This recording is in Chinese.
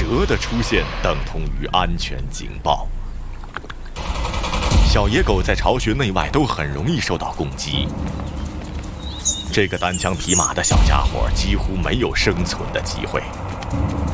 蛇的出现等同于安全警报。小野狗在巢穴内外都很容易受到攻击。这个单枪匹马的小家伙几乎没有生存的机会。